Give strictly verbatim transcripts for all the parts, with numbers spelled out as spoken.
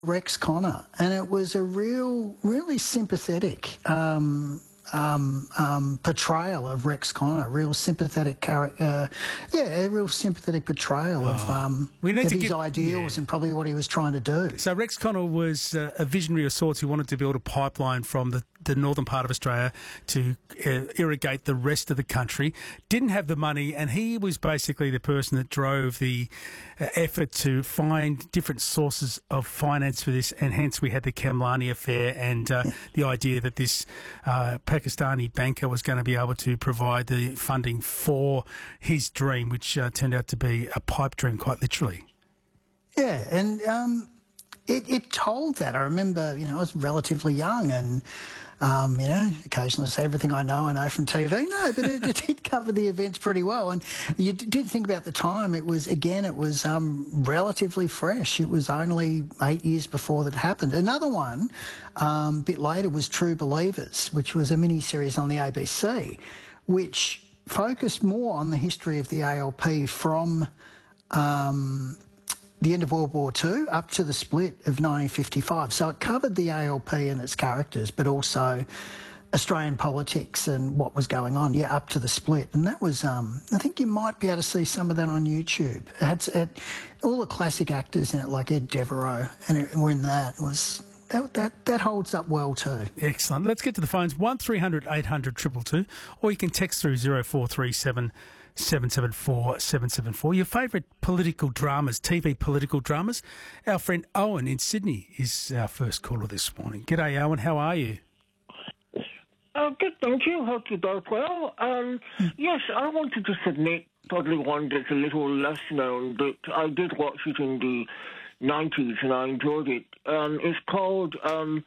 Rex Connor, and it was a real, really sympathetic um, um, um, portrayal of Rex Connor. Real sympathetic character, uh, yeah, a real sympathetic portrayal of, um, We need of to his give- ideals yeah. and probably what he was trying to do. So Rex Connor was uh, a visionary of sorts who wanted to build a pipeline from the, the northern part of Australia to uh, irrigate the rest of the country. Didn't have the money, and he was basically the person that drove the uh, effort to find different sources of finance for this, and hence we had the Kamlani affair and uh, the idea that this uh, Pakistani banker was going to be able to provide the funding for his dream, which uh, turned out to be a pipe dream, quite literally. Yeah, and um, it, it told that. I remember, you know, I was relatively young and, um, you know, occasionally say everything I know, I know from T V. No, but it, it did cover the events pretty well. And you did think about the time, it was, again, it was um, relatively fresh. It was only eight years before that happened. Another one, um, a bit later, was True Believers, which was a mini-series on the A B C, which focused more on the history of the A L P from um, the end of World War Two up to the split of nineteen fifty-five. So it covered the A L P and its characters, but also Australian politics and what was going on, yeah, up to the split. And that was, um, I think you might be able to see some of that on YouTube. It had, it, all the classic actors in it, like Ed Devereaux, and it, were in that. It was that, that that holds up well too. Excellent. Let's get to the phones. one three hundred eight hundred two two two, or you can text through zero four three seven seven seven four seven seven four. Your favourite political dramas, T V political dramas. Our friend Owen in Sydney is our first caller this morning. G'day, Owen. How are you? Uh, good, thank you. Hope you both well. Um, yes, I want to just admit, probably one that's a little less known, but I did watch it in the nineties and I enjoyed it. Um, it's called um,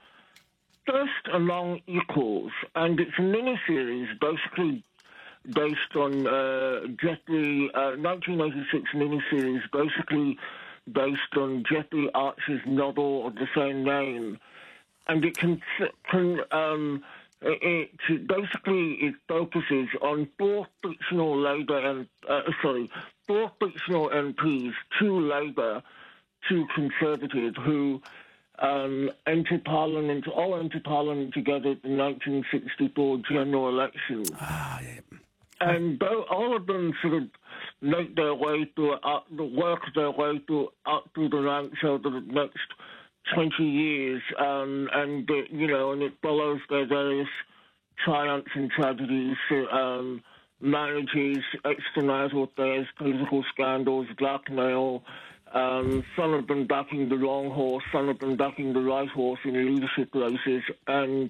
First Among Equals, and it's a miniseries basically based on uh, Jeffrey, uh, nineteen eighty-six miniseries, basically based on Jeffrey Archer's novel of the same name. And it can, can um, it, it basically it focuses on four fictional Labour and uh, sorry, four fictional M Ps, two Labour, two Conservative, who um, entered Parliament, all entered Parliament together at the nineteen sixty-four general election. Ah, yeah. And both, all of them sort of make their way through, uh, work their way through up through the ranks over the next twenty years, um, and uh, you know, and it follows their various triumphs and tragedies, um, marriages, extramarital affairs, political scandals, blackmail. Um, some of them backing the wrong horse, some of them backing the right horse in leadership races, and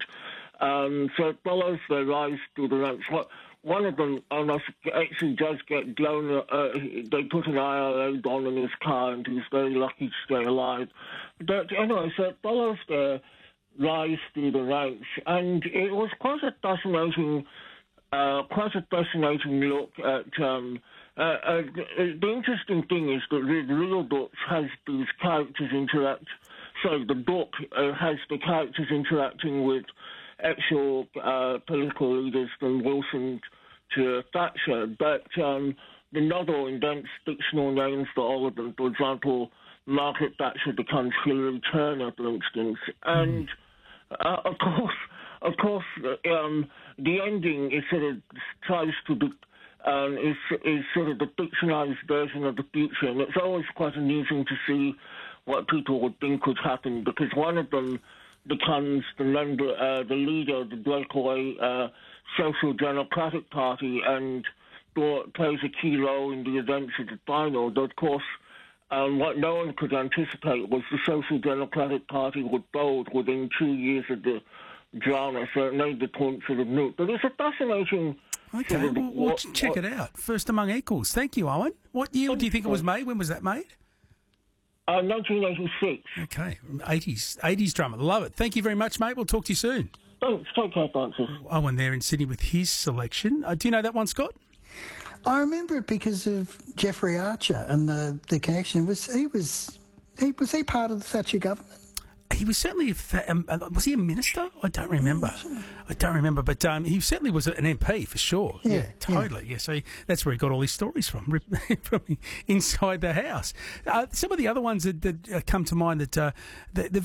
um, so it follows their rise through the ranks. What, One of them almost actually does get blown. Uh, they put an I R A bomb in his car, and he's very lucky to stay alive. But anyway, so it follows their rise through the ranks, and it was quite a fascinating, uh, quite a fascinating look at. Um, uh, uh, the interesting thing is that the real book has these characters interact. So the book uh, has the characters interacting with actual uh, political leaders from Wilson to Thatcher, but um, the novel invents fictional names for all of them. For example, Margaret Thatcher becomes Hillary Turner, for instance, and uh, of course, of course, um, the ending is sort of tries to be. Um, is is sort of the fictionalized version of the future, and it's always quite amusing to see what people would think would happen, because one of them becomes the member, uh, the leader of the breakaway uh, Social Democratic Party, and plays a key role in the events of the final. But of course, um, what no one could anticipate was the Social Democratic Party would fold within two years of the drama, so it made the point sort of moot. But it's a fascinating. Okay, sort of, well, well, what, check what, it out. First Among Equals. Thank you, Owen. What year do you think it was made? When was that made? Uh, nineteen eighty-six. Okay, eighties, eighties drama. Love it. Thank you very much, mate. We'll talk to you soon. Thanks. Take care, Francis. Owen there in Sydney with his selection. Uh, do you know that one, Scott? I remember it because of Jeffrey Archer and the, the connection. Was he was he was he part of the Thatcher government? he was certainly, a fa- um, uh, was he a minister? I don't remember. I don't remember, but um, he certainly was an M P for sure. Yeah, Yeah, totally. Yeah, so he, that's where he got all his stories from, from inside the house. Uh, some of the other ones that, that uh, come to mind that uh, the, the